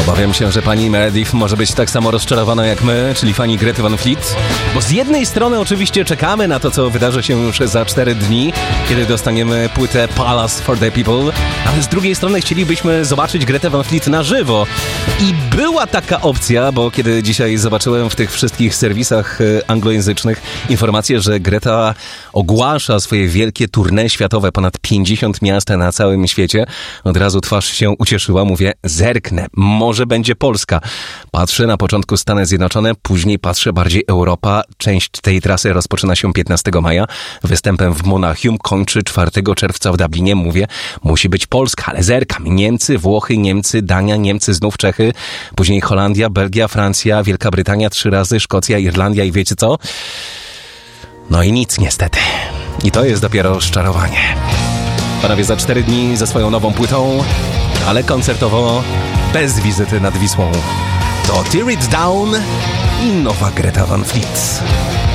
Obawiam się, że pani Meredith może być tak samo rozczarowana jak my, czyli fani Grety Van Fleet. Bo z jednej strony oczywiście czekamy na to, co wydarzy się już za 4 dni, kiedy dostaniemy płytę Palace for the People, ale z drugiej strony chcielibyśmy zobaczyć Gretę Van Fleet na żywo. I była taka opcja, bo kiedy dzisiaj zobaczyłem w tych wszystkich serwisach anglojęzycznych informację, że Greta ogłasza swoje wielkie tournée światowe, ponad 50 miast na całym świecie, od razu twarz się ucieszyła, mówię, zerknę, może będzie Polska. Patrzę na początku Stany Zjednoczone, później patrzę bardziej Europa. Część tej trasy rozpoczyna się 15 maja, występem w Monachium, kończy 4 czerwca w Dublinie. Mówię, musi być Polska, ale zerkam. Niemcy, Włochy, Niemcy, Dania, Niemcy, znów Czechy, później Holandia, Belgia, Francja, Wielka Brytania 3 razy, Szkocja, Irlandia i wiecie co? No i nic niestety. I to jest dopiero rozczarowanie. Panowie, za 4 dni ze swoją nową płytą, ale koncertowo, bez wizyty nad Wisłą. To Tear It Down i nowa Greta Van Fleet.